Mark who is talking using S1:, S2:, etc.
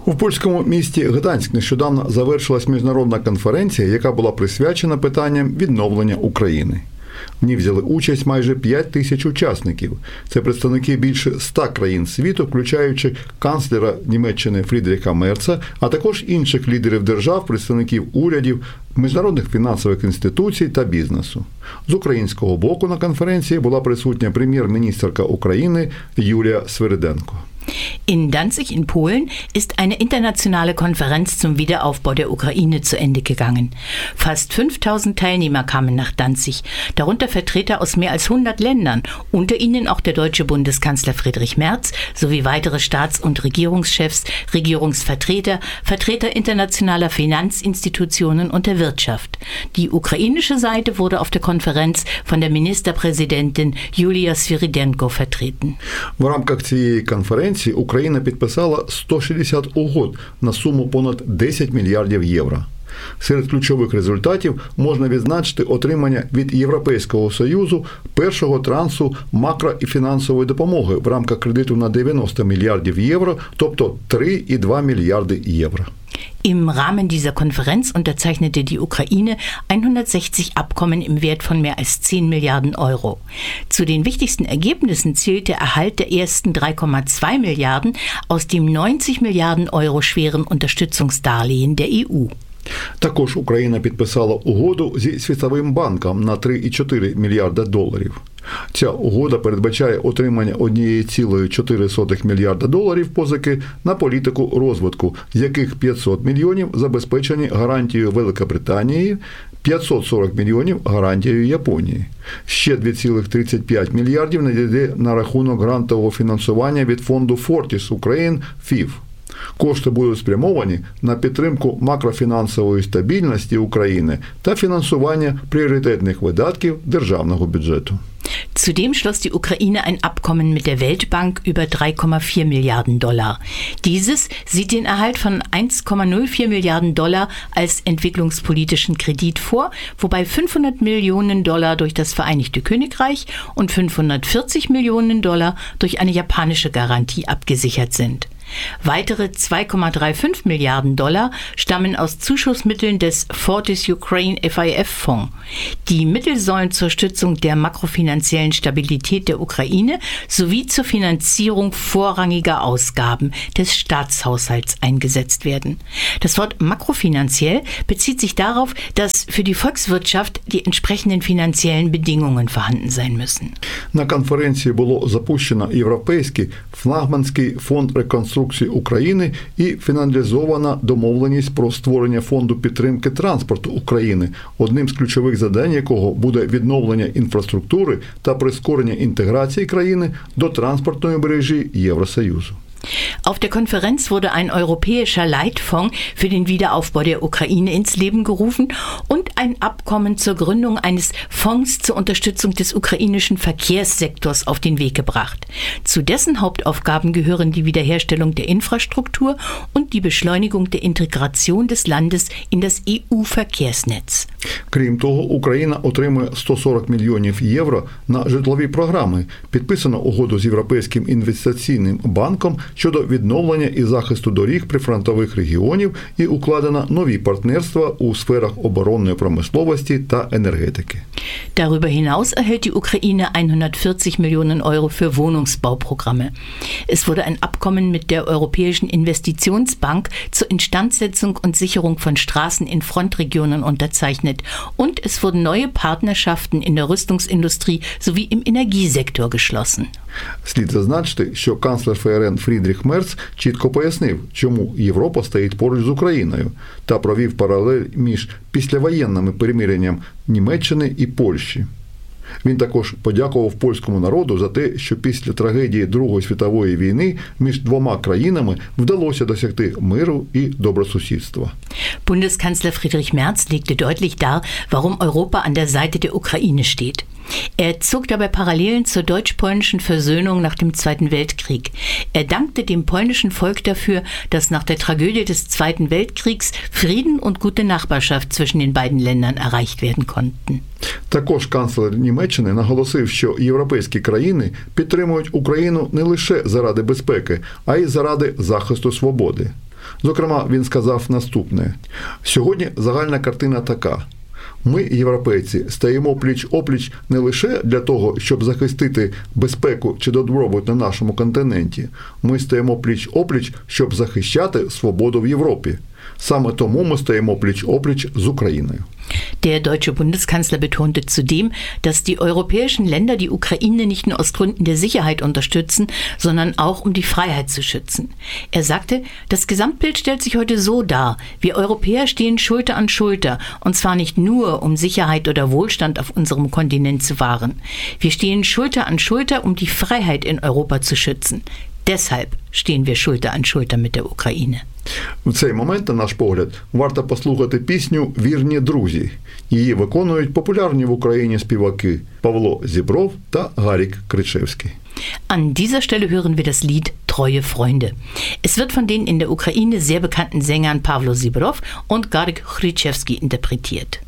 S1: У польському місті Гданськ нещодавно завершилась міжнародна конференція, яка була присвячена питанням відновлення України. В ній взяли участь майже 5 тисяч учасників. Це представники більше 100 країн світу, включаючи канцлера Німеччини Фрідріха Мерца, а також інших лідерів держав, представників урядів, міжнародних фінансових інституцій та бізнесу. З українського боку на конференції була присутня прем'єр-міністерка України Юлія Свириденко.
S2: In Danzig in Polen ist eine internationale Konferenz zum Wiederaufbau der Ukraine zu Ende gegangen. Fast 5000 Teilnehmer kamen nach Danzig, darunter Vertreter aus mehr als 100 Ländern, unter ihnen auch der deutsche Bundeskanzler Friedrich Merz sowie weitere Staats- und Regierungschefs, Regierungsvertreter, Vertreter internationaler Finanzinstitutionen und der Wirtschaft. Die ukrainische Seite wurde auf der Konferenz von der Ministerpräsidentin Julia Sviridenko vertreten.
S1: В рамках цієї конференції Україна підписала 160 угод на суму понад 10 мільярдів євро. Серед ключових результатів можна відзначити отримання від Європейського Союзу першого трансу макро- і фінансової допомоги в рамках кредиту на 90 мільярдів євро, тобто 3,2 мільярди євро.
S2: Im Rahmen dieser Konferenz unterzeichnete die Ukraine 160 Abkommen im Wert von mehr als 10 Milliarden Euro. Zu den wichtigsten Ergebnissen zählt der Erhalt der ersten 3,2 Milliarden aus dem 90 Milliarden Euro schweren Unterstützungsdarlehen der EU.
S1: Також Україна підписала угоду зі Світовим банком на 3,4 мільярда доларів. Ця угода передбачає отримання 1,4 мільярда доларів позики на політику розвитку, з яких 500 мільйонів забезпечені гарантією Великобританії, 540 мільйонів гарантією Японії. Ще 2,35 мільярдів надійде на рахунок грантового фінансування від фонду Fortis Ukraine FIF. Кошти будуть спрямовані на підтримку макрофінансової стабільності України та фінансування пріоритетних видатків державного бюджету.
S2: Zudem schloss die Ukraine ein Abkommen mit der Weltbank über 3,4 Milliarden Dollar. Dieses sieht den Erhalt von 1,04 Milliarden Dollar als entwicklungspolitischen Kredit vor, wobei 500 Millionen Dollar durch das Vereinigte Königreich und 540 Millionen Dollar durch eine japanische Garantie abgesichert sind. Weitere 2,35 Milliarden Dollar stammen aus Zuschussmitteln des Fortis Ukraine FIF-Fonds. Die Mittel sollen zur Stützung der makrofinanziellen Stabilität der Ukraine sowie zur Finanzierung vorrangiger Ausgaben des Staatshaushalts eingesetzt werden. Das Wort makrofinanziell bezieht sich darauf, dass für die Volkswirtschaft die entsprechenden finanziellen Bedingungen vorhanden sein müssen.
S1: На конференції було запущено Європейський флагманський фонд реконструкції України і фіналізована домовленість про створення фонду підтримки транспорту України, одним з ключових завдань якого буде відновлення інфраструктури та прискорення інтеграції країни до транспортної мережі Євросоюзу.
S2: Auf der Konferenz wurde ein europäischer Leitfonds für den Wiederaufbau der Ukraine ins Leben gerufen und ein Abkommen zur Gründung eines Fonds zur Unterstützung des ukrainischen Verkehrssektors auf den Weg gebracht. Zu dessen Hauptaufgaben gehören die Wiederherstellung der Infrastruktur und die Beschleunigung der Integration des Landes in das EU-Verkehrsnetz.
S1: Крім того, Україна отримує 140 мільйонів євро на житлові програми. Підписано угоду з Європейським інвестиційним банком щодо відновлення і захисту доріг прифронтових регіонів і укладено нові партнерства у сферах оборонної промисловості та енергетики.
S2: Darüber hinaus erhält die Ukraine 140 Millionen Euro für Wohnungsbauprogramme. Es wurde ein Abkommen mit der Europäischen Investitionsbank zur Instandsetzung und Sicherung von Straßen in Frontregionen unterzeichnet und es wurden neue Partnerschaften in der Rüstungsindustrie sowie im Energiesektor geschlossen.
S1: Слід зазначити, що канцлер ФРН Фрідріх Мерц чітко пояснив, чому Європа стоїть поруч з Україною, та провів паралель між післявоєнним перемиренням Німеччини і Польщі. Він також подякував польському народу за те, що після трагедії Другої світової війни між двома країнами вдалося досягти миру і добросусідства.
S2: Bundeskanzler Friedrich Merz legte deutlich dar, warum Europa an der Seite der Ukraine steht. Er zog dabei Parallelen zur deutsch-polnischen Versöhnung nach dem Zweiten Weltkrieg. Er dankte dem polnischen Volk dafür, dass nach der Tragödie des Zweiten Weltkriegs Frieden und gute Nachbarschaft zwischen den beiden Ländern erreicht werden konnten.
S1: Також канцлер Німеччини наголосив, що європейські країни підтримують Україну не лише заради безпеки, а й заради захисту свободи. Зокрема, він сказав наступне. Сьогодні загальна картина така. Ми, європейці, стаємо пліч-опліч не лише для того, щоб захистити безпеку чи добробут на нашому континенті. Ми стаємо пліч-опліч, щоб захищати свободу в Європі. Саме тому ми стаємо пліч-опліч з Україною.
S2: Der deutsche Bundeskanzler betonte zudem, dass die europäischen Länder die Ukraine nicht nur aus Gründen der Sicherheit unterstützen, sondern auch um die Freiheit zu schützen. Er sagte, das Gesamtbild stellt sich heute so dar, wir Europäer stehen Schulter an Schulter, und zwar nicht nur, um Sicherheit oder Wohlstand auf unserem Kontinent zu wahren. Wir stehen Schulter an Schulter, um die Freiheit in Europa zu schützen. Deshalb stehen wir Schulter an Schulter mit der Ukraine.
S1: В цей момент, на наш погляд, варто послухати пісню «Вірні друзі». Її виконують популярні в Україні співаки Павло Зібров та Гарік Кричевський.
S2: An dieser Stelle hören wir das Lied Treue Freunde. Es wird von den in der Ukraine sehr bekannten Sängern Pawlo Zibrow und Garik Kryczewski interpretiert.